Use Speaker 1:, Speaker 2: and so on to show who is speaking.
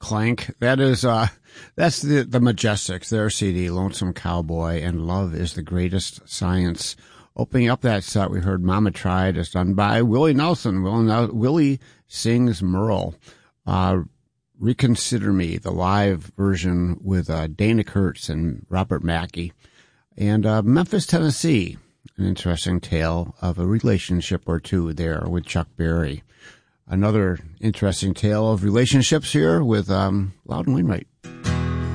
Speaker 1: Clank. That's the Majestics, their CD, Lonesome Cowboy, and Love is the Greatest Science. Opening up that set, we heard Mama Tried, is done by Willie Nelson. Willie sings Merle. Reconsider Me, the live version with Dana Kurtz and Robert Mackey. And Memphis, Tennessee, an interesting tale of a relationship or two there with Chuck Berry. Another interesting tale of relationships here with Loudon Wainwright.